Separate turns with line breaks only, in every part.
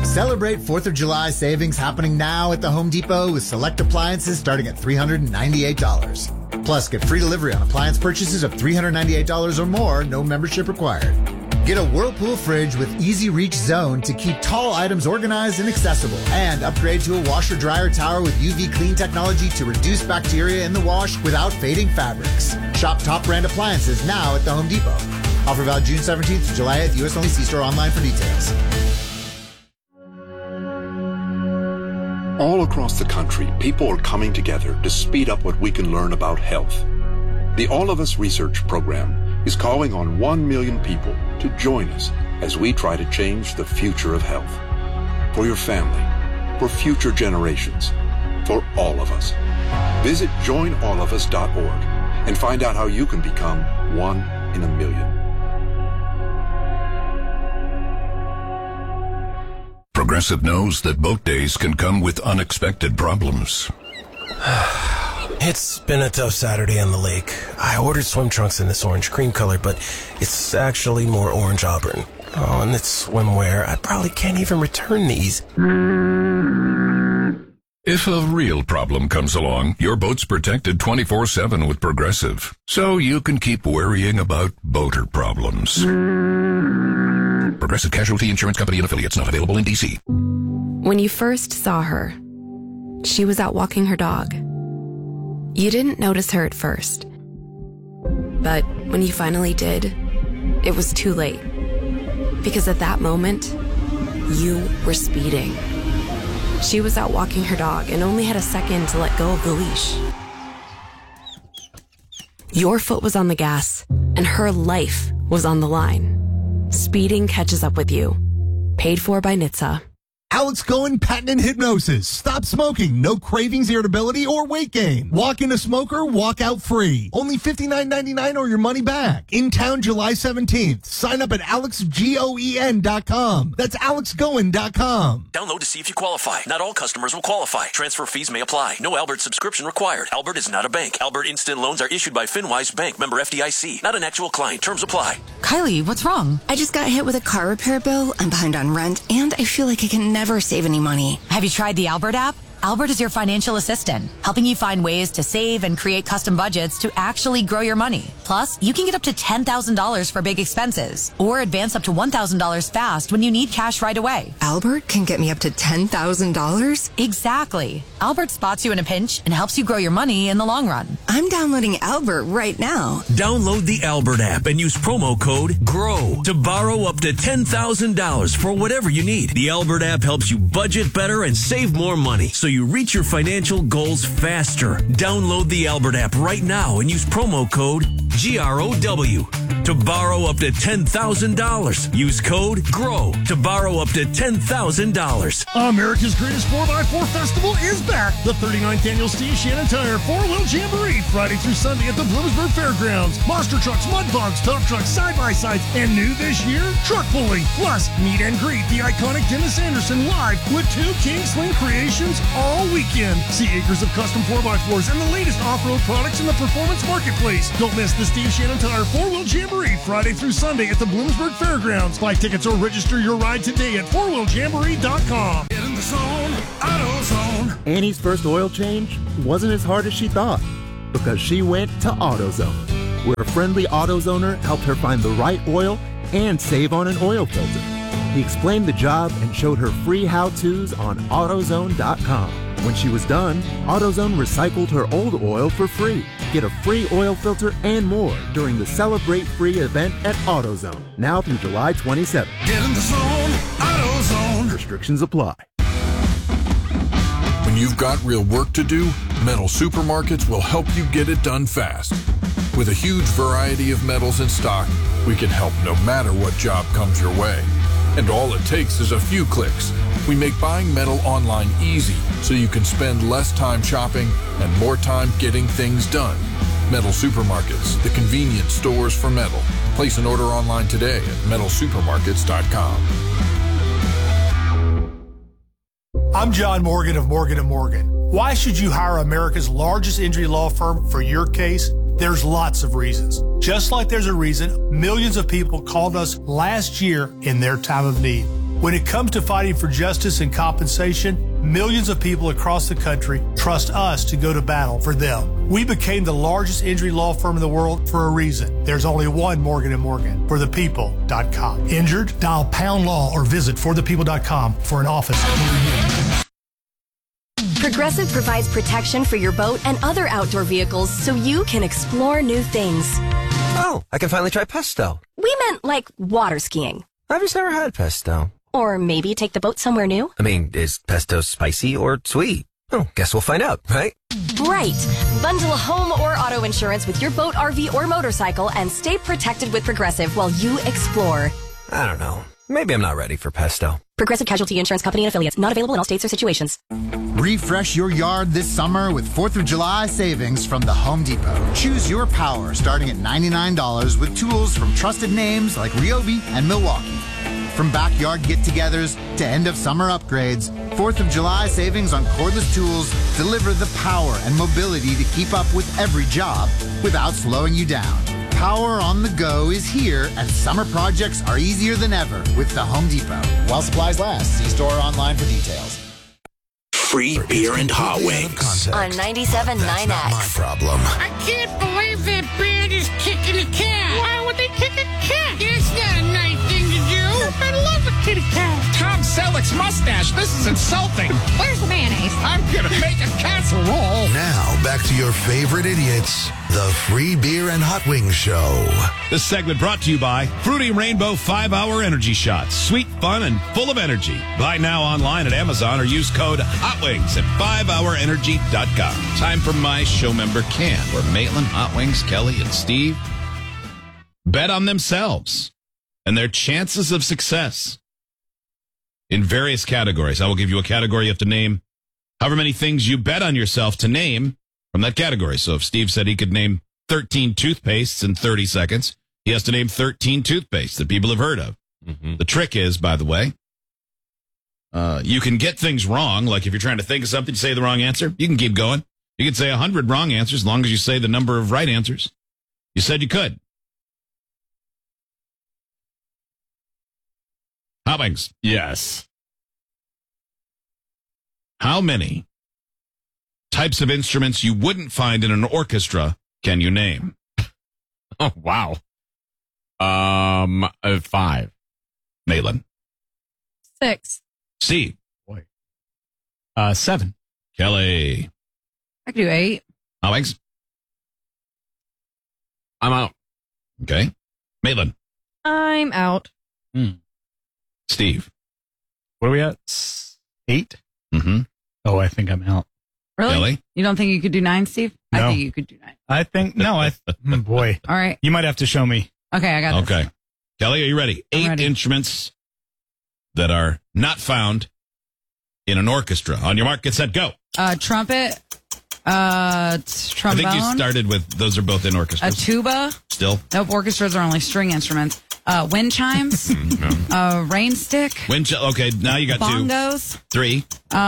Celebrate 4th of July savings happening now at the Home Depot with select appliances starting at $398. Plus, get free delivery on appliance purchases of $398 or more, no membership required. Get a Whirlpool fridge with Easy Reach Zone to keep tall items organized and accessible. And upgrade to a washer-dryer tower with UV clean technology to reduce bacteria in the wash without fading fabrics. Shop top brand appliances now at the Home Depot. Offer valid June 17th to July 8th. U.S. only. See store online for details.
All across the country, people are coming together to speed up what we can learn about health. The All of Us Research Program is calling on 1 million people to join us as we try to change the future of health. For your family, for future generations, for all of us. Visit joinallofus.org and find out how you can become 1 in a million.
Progressive knows that boat days can come with unexpected problems.
It's been a tough Saturday on the lake. I ordered swim trunks in this orange cream color, but it's actually more orange auburn. Oh, and it's swimwear. I probably can't even return these.
If a real problem comes along, your boat's protected 24/7 with Progressive, so you can keep worrying about boater problems. Progressive Casualty Insurance Company and Affiliates, not available in D.C.
When you first saw her, she was out walking her dog. You didn't notice her at first. But when you finally did, it was too late. Because at that moment, you were speeding. She was out walking her dog and only had a second to let go of the leash. Your foot was on the gas, and her life was on the line. Speeding catches up with you. Paid for by NHTSA.
Alex Cohen Patent and Hypnosis. Stop smoking. No cravings, irritability, or weight gain. Walk in a smoker, walk out free. Only $59.99 or your money back. In town July 17th. Sign up at alexgoen.com. That's alexgoen.com.
Download to see if you qualify. Not all customers will qualify. Transfer fees may apply. No Albert subscription required. Albert is not a bank. Albert Instant Loans are issued by FinWise Bank, member FDIC. Not an actual client. Terms apply.
Kylie, what's wrong? I just got hit with a car repair bill. I'm behind on rent, and I feel like I can never save any money.
Have you tried the Albert app? Albert is your financial assistant, helping you find ways to save and create custom budgets to actually grow your money. Plus, you can get up to $10,000 for big expenses or advance up to $1,000 fast when you need cash right away.
Albert can get me up to $10,000?
Exactly. Albert spots you in a pinch and helps you grow your money in the long run.
I'm downloading Albert right now.
Download the Albert app and use promo code GROW to borrow up to $10,000 for whatever you need. The Albert app helps you budget better and save more money, so you reach your financial goals faster. Download the Albert app right now and use promo code GROW to borrow up to $10,000. Use code GROW to borrow up to $10,000.
America's Greatest 4x4 Festival is back. The 39th Annual Steve Shannon Tire 4-Wheel Jamboree, Friday through Sunday at the Bloomsburg Fairgrounds. Monster trucks, mud bogs, tough trucks, side-by-sides, and new this year, truck pulling. Plus, meet and greet the iconic Dennis Anderson live with 2 King Sling creations all weekend. See acres of custom 4x4s and the latest off-road products in the performance marketplace. Don't miss the Steve Shannon Tire 4-Wheel Jamboree, Friday through Sunday at the Bloomsburg Fairgrounds. Buy tickets or register your ride today at 4wheeljamboree.com.
Get in the zone, AutoZone.
Annie's first oil change wasn't as hard as she thought because she went to AutoZone, where a friendly AutoZoner helped her find the right oil and save on an oil filter. He explained the job and showed her free how-tos on AutoZone.com. When she was done, AutoZone recycled her old oil for free. Get a free oil filter and more during the Celebrate Free event at AutoZone, now through July 27th.
Get in the zone, AutoZone.
Restrictions apply.
When you've got real work to do, Metal Supermarkets will help you get it done fast. With a huge variety of metals in stock, we can help no matter what job comes your way. And all it takes is a few clicks. We make buying metal online easy so you can spend less time shopping and more time getting things done. Metal Supermarkets, the convenience stores for metal. Place an order online today at metalsupermarkets.com.
I'm John Morgan of Morgan & Morgan. Why should you hire America's largest injury law firm for your case? There's lots of reasons. Just like there's a reason millions of people called us last year in their time of need. When it comes to fighting for justice and compensation, millions of people across the country trust us to go to battle for them. We became the largest injury law firm in the world for a reason. There's only one Morgan & Morgan, forthepeople.com. Injured? Dial pound law or visit forthepeople.com for an office near you.
Progressive provides protection for your boat and other outdoor vehicles so you can explore new things.
Oh, I can finally try pesto.
We meant like water skiing.
I've just never had pesto.
Or maybe take the boat somewhere new.
I mean, is pesto spicy or sweet? Oh, guess we'll find out, right?
Right. Bundle home or auto insurance with your boat, RV, or motorcycle and stay protected with Progressive while you explore.
I don't know. Maybe I'm not ready for pesto.
Progressive Casualty Insurance Company and Affiliates. Not available in all states or situations.
Refresh your yard this summer with 4th of July savings from the Home Depot. Choose your power starting at $99 with tools from trusted names like Ryobi and Milwaukee. From backyard get-togethers to end-of-summer upgrades, 4th of July savings on cordless tools deliver the power and mobility to keep up with every job without slowing you down. Power on the go is here, and summer projects are easier than ever with the Home Depot. While supplies last, see store or online for details.
Free beer and hot wings.
On 97.9X.
Problem.
I can't believe that band is kicking a cat. Why would they kick a cat? It's not a nice thing to do. I love a kitty cat. Tom Selleck's mustache. This is insulting. Where's the mayonnaise? I'm gonna make a casserole.
Now, back to your favorite idiots, the Free Beer and Hot Wings Show.
This segment brought to you by Fruity Rainbow 5-Hour Energy Shots. Sweet, fun, and full of energy. Buy now online at Amazon or use code HOTWINGS at 5hourenergy.com. Time for my show member can, where Maitland, Hot Wings, Kelly, and Steve bet on themselves and their chances of success in various categories. I will give you a category you have to name however many things you bet on yourself to name from that category. So if Steve said he could name 13 toothpastes in 30 seconds, he has to name 13 toothpastes that people have heard of. Mm-hmm. The trick is, by the way, you can get things wrong. Like if you're trying to think of something, say the wrong answer, you can keep going. You can say 100 wrong answers as long as you say the number of right answers. You said you could. Hot Wings.
Yes.
How many types of instruments you wouldn't find in an orchestra can you name?
Oh, wow. 5.
Maitland.
6.
Steve.
Boy. 7.
Kelly.
I could do 8.
Hot Wings.
I'm out.
Okay. Maitland.
I'm out.
Steve.
What are we at? 8?
Mm-hmm.
Oh, I think I'm out.
Really?
Kelly?
You don't think you could do 9, Steve?
No.
I think you could do 9.
I think, no, boy.
All right.
You might have to show me.
Okay, I got this.
Okay. Kelly, are you ready?
I'm
8
ready.
instruments that are not found in an orchestra. On your mark, get set, go.
Trumpet,
I
trombone,
think you started with, those are both in
a
orchestras.
tuba.
Still.
Nope, orchestras are only string instruments. Wind chimes, rain stick,
Okay, now you got
bongos,
2. 3.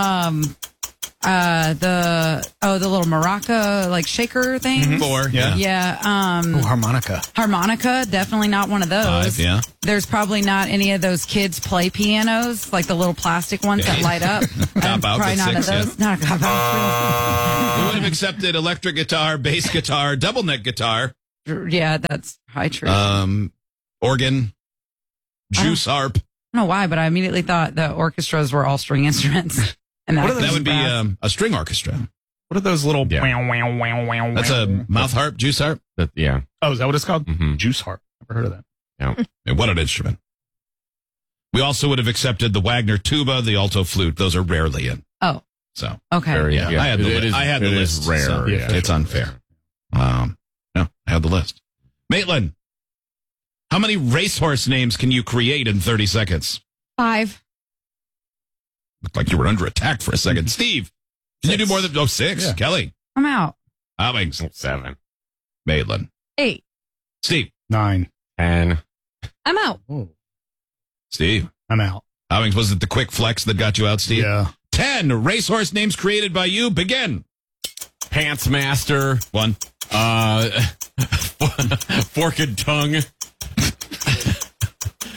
The little maraca like shaker thing.
4. Yeah.
Yeah.
Harmonica.
Harmonica, definitely not one of those.
5. Yeah.
There's probably not any of those kids play pianos, like the little plastic ones that light up.
Cop out
Probably
with
not
6,
of those.
yeah.
Not a cop out.
We would have accepted electric guitar, bass guitar, double neck guitar.
Yeah, that's high true.
Organ, juice harp.
I don't know why, but I immediately thought the orchestras were all string instruments. And
That would be a string orchestra.
What are those little...
That's a mouth harp, juice harp?
Yeah. Oh, is that what it's called? Mm-hmm. Juice harp. Never heard of that.
Yeah. And what an instrument. We also would have accepted the Wagner tuba, the alto flute. Those are rarely in.
Oh.
So.
Okay.
Yeah. I had the list.
Rare.
So
Yeah.
It's unfair. No, I had the list. Maitland, how many racehorse names can you create in 30 seconds?
5.
Looked like you were under attack for a second. Steve, can you do more than 6?
Yeah.
Kelly.
I'm out.
Hot Wings.
7.
Maitland.
8.
Steve.
9. 10.
I'm out.
Steve.
I'm out.
Hot Wings, was it the quick flex that got you out, Steve?
Yeah.
10 racehorse names created by you. Begin.
Pants Master.
1.
Forked Tongue.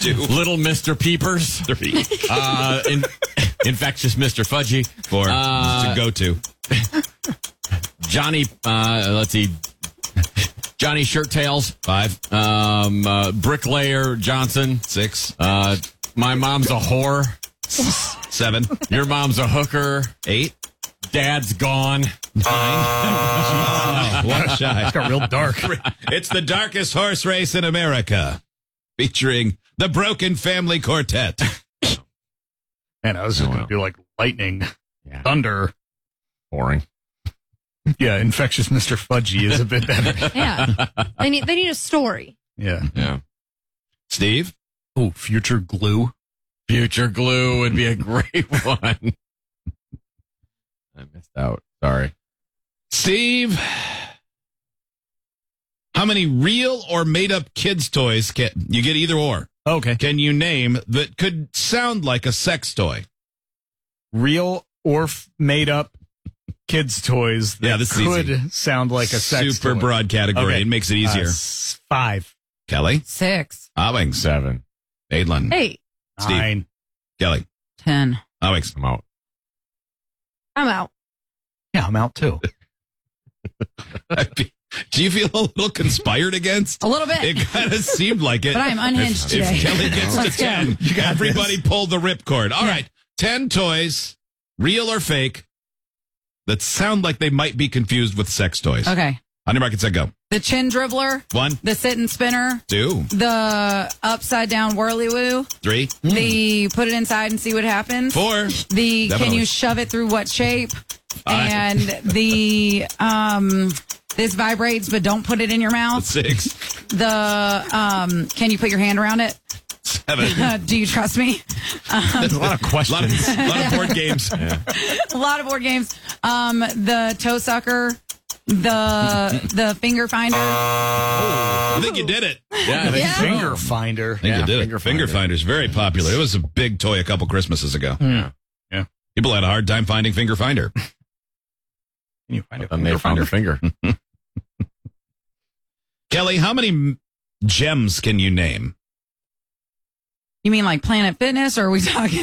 2.
Little Mr. Peepers.
3.
Infectious Mr. Fudgy.
4. It's a go-to.
Johnny, let's see. Johnny Shirt Tails.
5.
Bricklayer Johnson.
6.
My mom's a whore.
7.
Your mom's a hooker.
8.
Dad's gone.
9. One shy.
It's got real dark.
It's the darkest horse race in America, featuring the Broken Family Quartet.
Man, I was just going to do like lightning, thunder.
Boring.
Yeah, Infectious Mr. Fudgy is a bit better.
Yeah. They need a story.
Yeah.
Steve?
Oh, Future Glue.
Future Glue would be a great one. I missed out. Sorry.
Steve, how many real or made-up kids' toys can you get either or?
Okay.
Can you name that could sound like a sex toy?
Real or made-up kids' toys that
this
could
easy.
sound like a sex
Super
toy.
broad category.
Okay.
It makes it easier.
5.
Kelly?
6.
Owings?
7.
Maitland?
8.
Steve?
9.
Kelly?
10.
Owings?
I'm out.
I'm out.
Yeah, I'm out too.
Do you feel a little conspired against?
A little bit.
It kind of seemed like it.
But I'm unhinged today.
If Kelly gets
Let's
to
go.
10, everybody pull the ripcord. All right, 10 toys, real or fake, that sound like they might be confused with sex toys.
Okay.
On your market, set, go.
The chin dribbler.
1.
The sit-and spinner.
2.
The upside-down whirly-woo.
3.
The put it inside and see what happens.
4.
The
Definitely.
can you shove it through what shape?
5.
And the this vibrates but don't put it in your mouth.
6.
The can you put your hand around it?
7.
Do you trust me?
There's a lot of questions.
A lot of board games.
A lot of board games. The toe sucker. The finger finder.
I think you did it.
Yeah,
Finger finder.
I think you did it. Finger finder's very popular. It was a big toy a couple Christmases ago.
Yeah.
People had a hard time finding finger finder.
Can you find
And they found her finger.
Kelly, how many gems can you name?
You mean like Planet Fitness, or are we talking?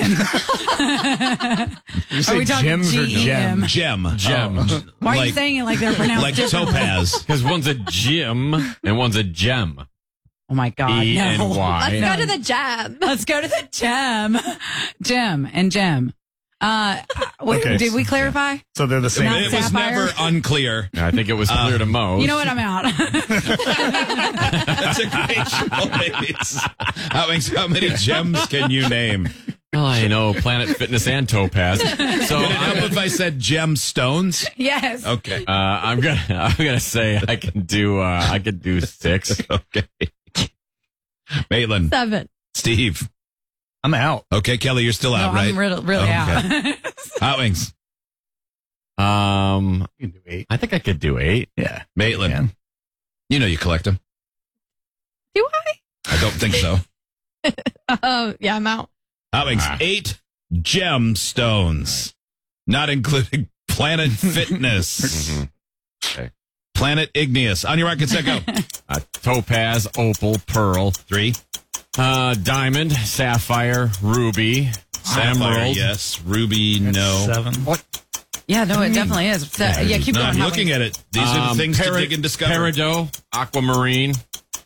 You say gems or gem?
Gem.
Why are you saying it like they're pronounced
like
differently?
topaz?
Because one's a gym and one's a gem.
Oh my God!
E-N-Y.
No.
Let's go to the jam.
Let's go to the gem. Gem and gem.
Okay.
Did we clarify?
So they're the same.
Not
It was
sapphire?
never unclear.
I think it was clear to most.
You know what? I'm out.
That's a great choice. How many gems can you name?
Well, I know Planet Fitness and Topaz. So
Would it help if I said gemstones?
Yes.
Okay.
I'm gonna say I can do 6.
Okay. Maitland.
7.
Steve.
I'm out.
Okay, Kelly, you're still out,
No,
right?
I'm really out.
Hot Wings.
You can do 8.
I think I could do 8.
Yeah.
Maitland. You know you collect them.
Do I?
I don't think so.
Yeah, I'm out.
Hot Wings. 8 gemstones. Not including Planet Fitness.
Okay.
Planet Igneous. On your market, set, go.
Topaz, opal, pearl.
3.
Diamond, sapphire, ruby,
Sapphire,
emerald.
yes. Ruby, no.
7.
What?
Yeah, no, it definitely is. So, yeah, keep
No,
going.
I'm
Hot
looking
Wings.
at it. These are the things to dig and discover.
Peridot, aquamarine,